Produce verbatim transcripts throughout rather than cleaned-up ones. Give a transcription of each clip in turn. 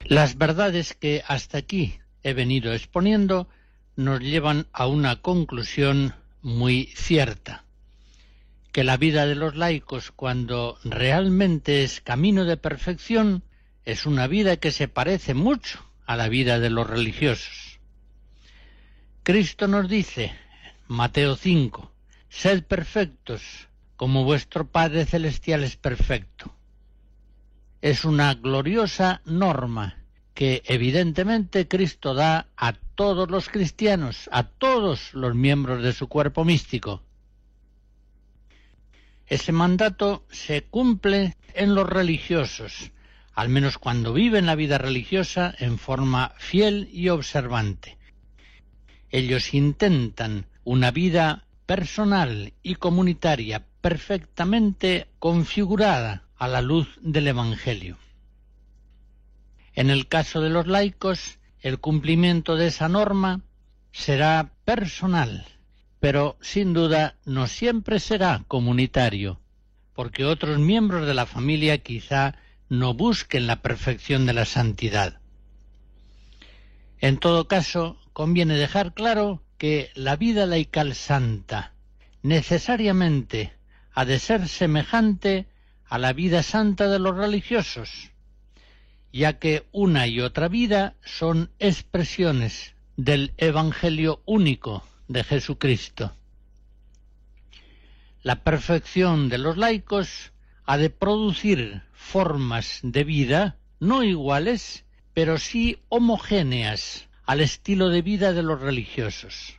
Las verdades que hasta aquí he venido exponiendo nos llevan a una conclusión muy cierta, que la vida de los laicos, cuando realmente es camino de perfección, es una vida que se parece mucho a la vida de los religiosos. Cristo nos dice, Mateo cinco, «Sed perfectos, como vuestro Padre Celestial es perfecto». Es una gloriosa norma que evidentemente Cristo da a todos los cristianos, a todos los miembros de su cuerpo místico. Ese mandato se cumple en los religiosos, al menos cuando viven la vida religiosa en forma fiel y observante. Ellos intentan una vida personal y comunitaria perfectamente configurada a la luz del Evangelio. En el caso de los laicos, el cumplimiento de esa norma será personal, pero sin duda no siempre será comunitario, porque otros miembros de la familia quizá no busquen la perfección de la santidad. En todo caso, conviene dejar claro que la vida laical santa necesariamente ha de ser semejante a la vida santa de los religiosos, ya que una y otra vida son expresiones del Evangelio único de Jesucristo. La perfección de los laicos ha de producir formas de vida no iguales, pero sí homogéneas al estilo de vida de los religiosos.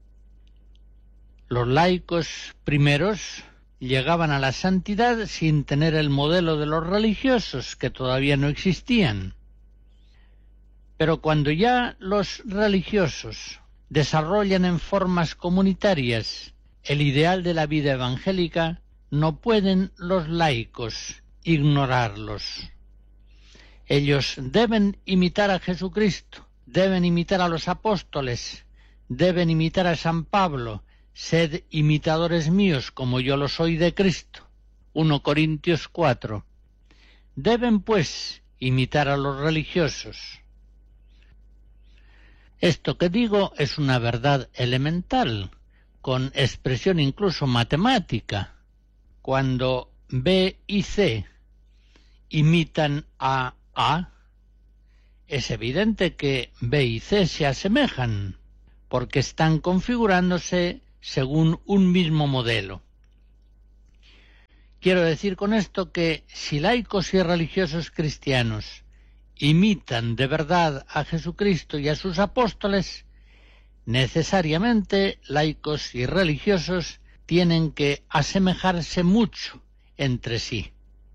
Los laicos primeros llegaban a la santidad sin tener el modelo de los religiosos, que todavía no existían. Pero cuando ya los religiosos desarrollan en formas comunitarias el ideal de la vida evangélica, no pueden los laicos ignorarlos. Ellos deben imitar a Jesucristo, deben imitar a los apóstoles, deben imitar a San Pablo. Sed imitadores míos como yo lo soy de Cristo. primera Corintios cuatro. Deben, pues, imitar a los religiosos. Esto que digo es una verdad elemental, con expresión incluso matemática. Cuando B y C imitan a A, es evidente que B y C se asemejan, porque están configurándose según un mismo modelo. Quiero decir con esto que si laicos y religiosos cristianos imitan de verdad a Jesucristo y a sus apóstoles, necesariamente laicos y religiosos tienen que asemejarse mucho entre sí.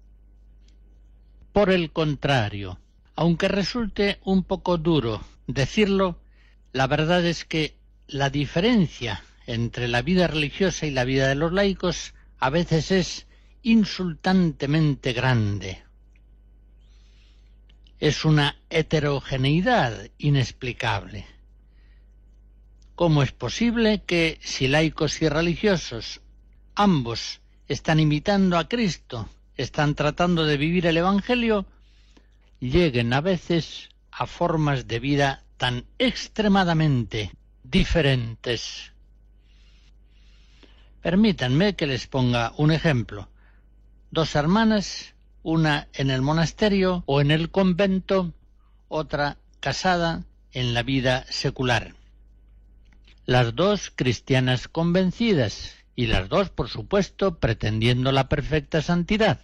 Por el contrario, aunque resulte un poco duro decirlo, la verdad es que la diferencia entre la vida religiosa y la vida de los laicos a veces es insultantemente grande. Es una heterogeneidad inexplicable. ¿Cómo es posible que, si laicos y religiosos ambos están imitando a Cristo, están tratando de vivir el Evangelio, lleguen a veces a formas de vida tan extremadamente diferentes? Permítanme que les ponga un ejemplo. Dos hermanas, una en el monasterio o en el convento, otra casada en la vida secular. Las dos cristianas convencidas, y las dos, por supuesto, pretendiendo la perfecta santidad.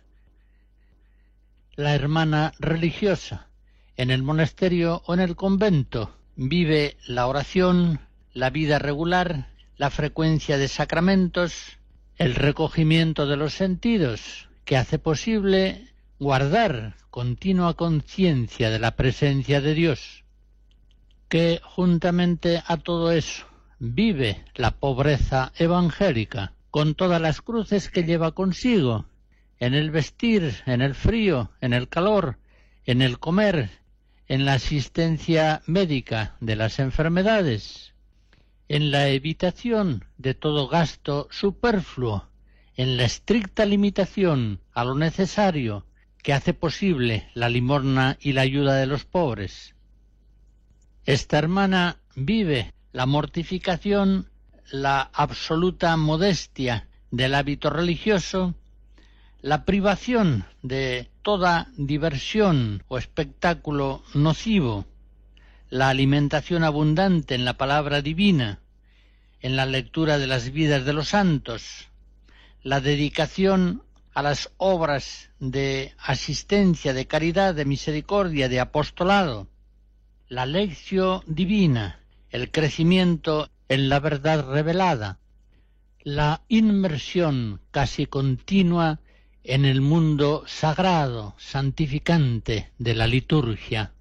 La hermana religiosa, en el monasterio o en el convento, vive la oración, la vida regular, la frecuencia de sacramentos, el recogimiento de los sentidos, que hace posible guardar continua conciencia de la presencia de Dios, que juntamente a todo eso vive la pobreza evangélica, con todas las cruces que lleva consigo, en el vestir, en el frío, en el calor, en el comer, en la asistencia médica de las enfermedades, en la evitación de todo gasto superfluo, en la estricta limitación a lo necesario, que hace posible la limosna y la ayuda de los pobres. Esta hermana vive la mortificación, la absoluta modestia del hábito religioso, la privación de toda diversión o espectáculo nocivo, la alimentación abundante en la palabra divina, en la lectura de las vidas de los santos, la dedicación a las obras de asistencia, de caridad, de misericordia, de apostolado, la lección divina, el crecimiento en la verdad revelada, la inmersión casi continua en el mundo sagrado, santificante de la liturgia.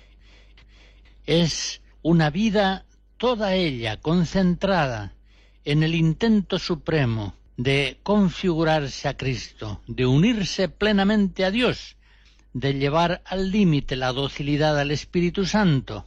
Es una vida toda ella concentrada en el intento supremo de configurarse a Cristo, de unirse plenamente a Dios, de llevar al límite la docilidad al Espíritu Santo.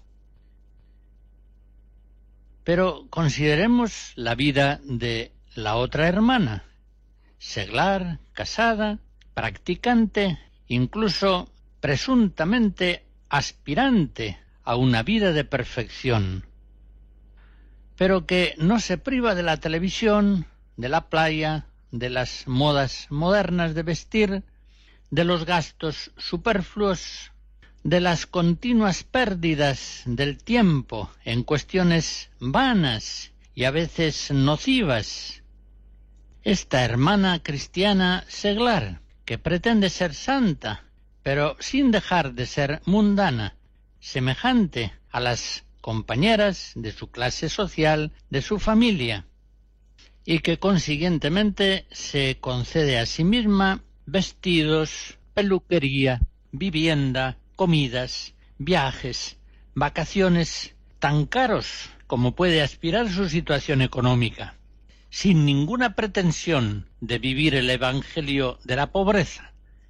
Pero consideremos la vida de la otra hermana, seglar, casada, practicante, incluso presuntamente aspirante a una vida de perfección, pero que no se priva de la televisión, de la playa, de las modas modernas de vestir, de los gastos superfluos, de las continuas pérdidas del tiempo en cuestiones vanas y a veces nocivas. Esta hermana cristiana seglar, que pretende ser santa, pero sin dejar de ser mundana, semejante a las compañeras de su clase social, de su familia, y que consiguientemente se concede a sí misma vestidos, peluquería, vivienda, comidas, viajes, vacaciones tan caros como puede aspirar su situación económica, sin ninguna pretensión de vivir el evangelio de la pobreza.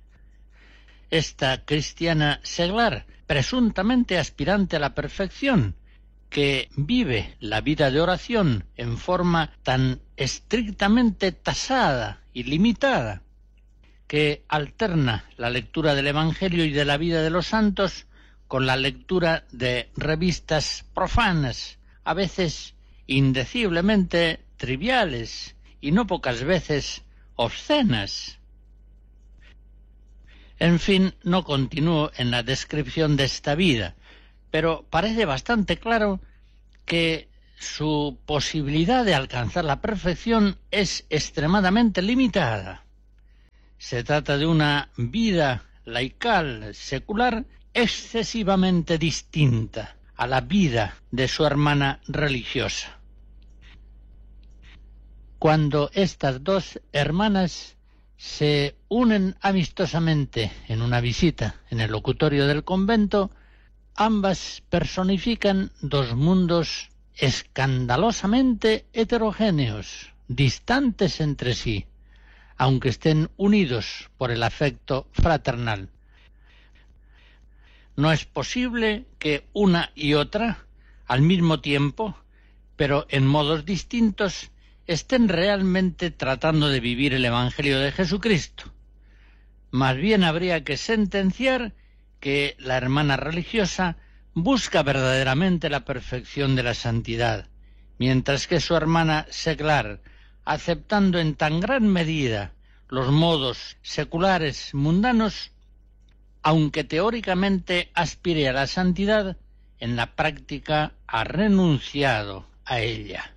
Esta cristiana seglar, presuntamente aspirante a la perfección, que vive la vida de oración en forma tan estrictamente tasada y limitada, que alterna la lectura del Evangelio y de la vida de los santos con la lectura de revistas profanas, a veces indeciblemente triviales y no pocas veces obscenas. En fin, no continúo en la descripción de esta vida, pero parece bastante claro que su posibilidad de alcanzar la perfección es extremadamente limitada. Se trata de una vida laical, secular, excesivamente distinta a la vida de su hermana religiosa. Cuando estas dos hermanas se unen amistosamente en una visita en el locutorio del convento, ambas personifican dos mundos escandalosamente heterogéneos, distantes entre sí, aunque estén unidos por el afecto fraternal. No es posible que una y otra, al mismo tiempo, pero en modos distintos, estén realmente tratando de vivir el Evangelio de Jesucristo. Más bien habría que sentenciar que la hermana religiosa busca verdaderamente la perfección de la santidad, mientras que su hermana seglar, aceptando en tan gran medida los modos seculares mundanos, aunque teóricamente aspire a la santidad, en la práctica ha renunciado a ella.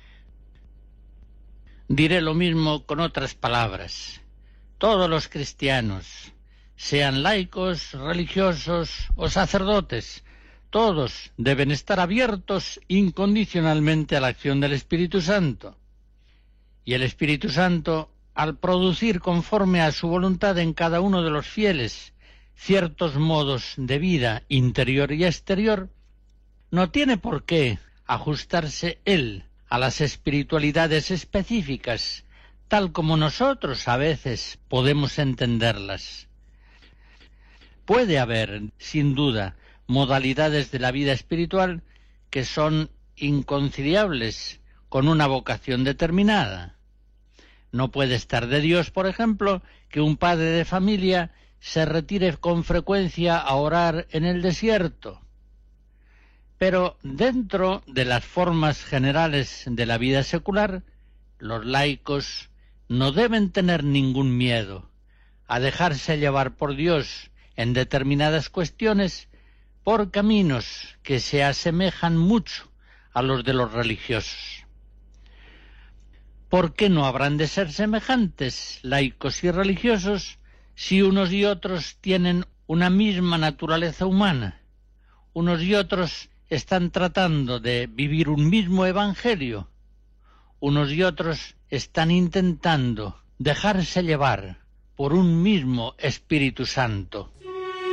Diré lo mismo con otras palabras. Todos los cristianos, sean laicos, religiosos o sacerdotes, todos deben estar abiertos incondicionalmente a la acción del Espíritu Santo. Y el Espíritu Santo, al producir conforme a su voluntad en cada uno de los fieles ciertos modos de vida interior y exterior, no tiene por qué ajustarse él a las espiritualidades específicas, tal como nosotros a veces podemos entenderlas. Puede haber, sin duda, modalidades de la vida espiritual que son inconciliables con una vocación determinada. No puede estar de Dios, por ejemplo, que un padre de familia se retire con frecuencia a orar en el desierto. Pero dentro de las formas generales de la vida secular, los laicos no deben tener ningún miedo a dejarse llevar por Dios en determinadas cuestiones por caminos que se asemejan mucho a los de los religiosos. ¿Por qué no habrán de ser semejantes laicos y religiosos si unos y otros tienen una misma naturaleza humana? Unos y otros están tratando de vivir un mismo evangelio. Unos y otros están intentando dejarse llevar por un mismo Espíritu Santo.